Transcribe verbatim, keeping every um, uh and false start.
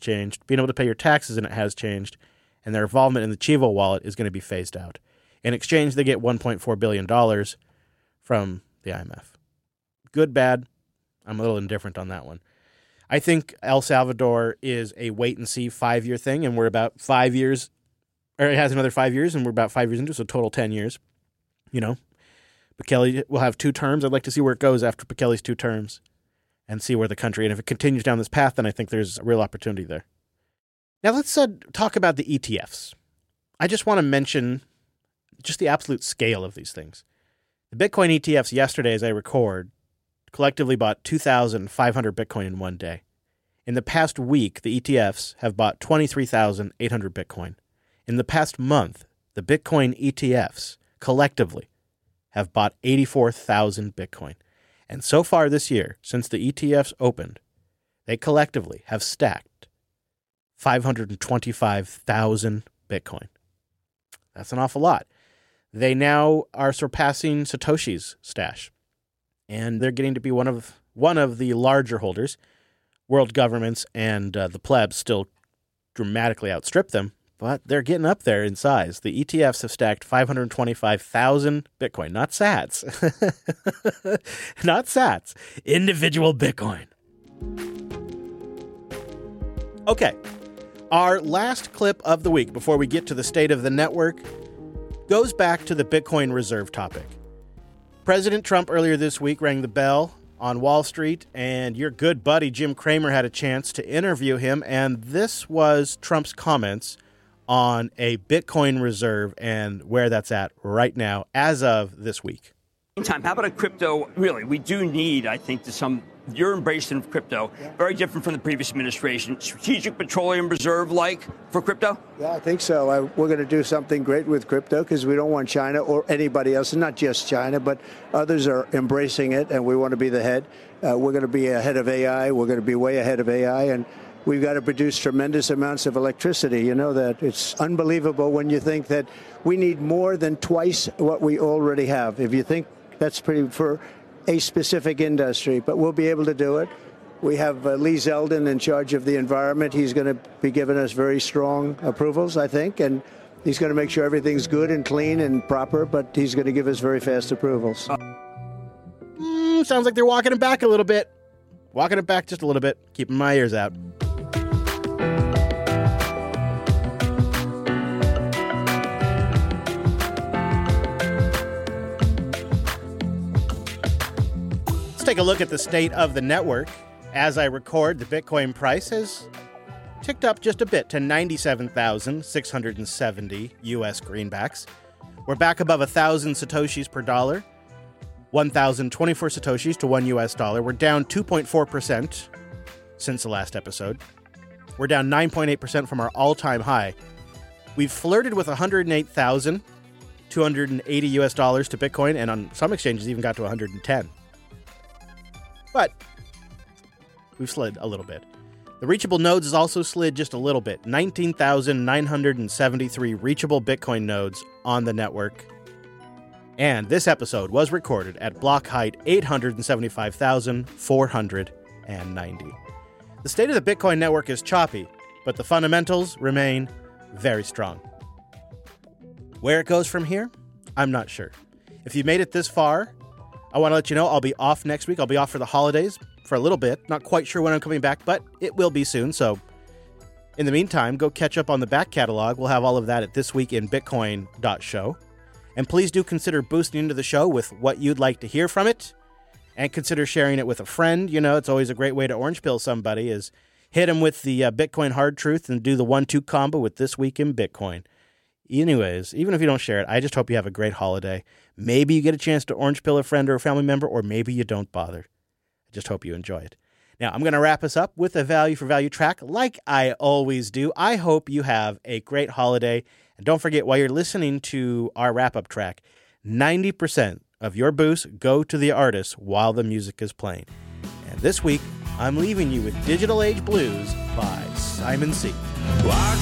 changed. Being able to pay your taxes in it has changed. And their involvement in the Chivo wallet is going to be phased out. In exchange, they get one point four billion dollars from the I M F. Good, bad? I'm a little indifferent on that one. I think El Salvador is a wait-and-see five-year thing, and we're about five years, or it has another five years, and we're about five years into it, so total ten years. You know, Bukele will have two terms. I'd like to see where it goes after Bukele's two terms and see where the country, and if it continues down this path, then I think there's a real opportunity there. Now let's uh, talk about the E T Fs. I just want to mention just the absolute scale of these things. The Bitcoin E T Fs yesterday, as I record, collectively bought two thousand five hundred Bitcoin in one day. In the past week, the E T Fs have bought twenty-three thousand eight hundred Bitcoin. In the past month, the Bitcoin E T Fs collectively have bought eighty-four thousand Bitcoin. And so far this year, since the E T Fs opened, they collectively have stacked five hundred twenty-five thousand Bitcoin. That's an awful lot. They now are surpassing Satoshi's stash, and they're getting to be one of one of the larger holders. World governments and uh, the plebs still dramatically outstrip them, but they're getting up there in size. The E T Fs have stacked five hundred twenty-five thousand Bitcoin, not sats. Not sats. Individual Bitcoin. Okay. Our last clip of the week before we get to the state of the network goes back to the Bitcoin reserve topic. President Trump earlier this week rang the bell on Wall Street, and your good buddy Jim Cramer had a chance to interview him, and this was Trump's comments on a Bitcoin reserve and where that's at right now as of this week. Meantime, how about a crypto? Really, we do need, I think, to some your embracing of crypto, yeah. Very different from the previous administration. Strategic Petroleum Reserve like for crypto? Yeah, I think so. I, we're going to do something great with crypto because we don't want China or anybody else, and not just China, but others are embracing it, and we want to be the head. Uh, we're going to be ahead of A I. We're going to be way ahead of A I, and we've got to produce tremendous amounts of electricity. You know that it's unbelievable when you think that we need more than twice what we already have. If you think that's pretty for a specific industry, but we'll be able to do it. We have uh, Lee Zeldin in charge of the environment. He's going to be giving us very strong approvals, I think, and he's going to make sure everything's good and clean and proper, but he's going to give us very fast approvals. Mm, sounds like they're walking it back a little bit. Walking it back just a little bit, keeping my ears out. Take a look at the state of the network. As I record, the Bitcoin price has ticked up just a bit to ninety-seven thousand six hundred seventy U S greenbacks. We're back above one thousand Satoshis per dollar, one thousand twenty-four Satoshis to one U S dollar. We're down two point four percent since the last episode. We're down nine point eight percent from our all-time high. We've flirted with one hundred eight thousand two hundred eighty U S dollars to Bitcoin, and on some exchanges even got to one hundred ten. But we've slid a little bit. The reachable nodes has also slid just a little bit. nineteen thousand nine hundred seventy-three reachable Bitcoin nodes on the network. And this episode was recorded at block height eight hundred seventy-five thousand four hundred ninety. The state of the Bitcoin network is choppy, but the fundamentals remain very strong. Where it goes from here, I'm not sure. If you made it this far, I want to let you know I'll be off next week. I'll be off for the holidays for a little bit. Not quite sure when I'm coming back, but it will be soon. So in the meantime, go catch up on the back catalog. We'll have all of that at this week in bitcoin dot show. And please do consider boosting into the show with what you'd like to hear from it. And consider sharing it with a friend. You know, it's always a great way to orange pill somebody is hit them with the uh, Bitcoin hard truth and do the one two combo with This Week in Bitcoin. Anyways, even if you don't share it, I just hope you have a great holiday. Maybe you get a chance to orange pill a friend or a family member, or maybe you don't bother. I just hope you enjoy it. Now, I'm going to wrap us up with a value for value track like I always do. I hope you have a great holiday. And don't forget, while you're listening to our wrap-up track, ninety percent of your boost go to the artist while the music is playing. And this week, I'm leaving you with Digital Age Blues by Simon C.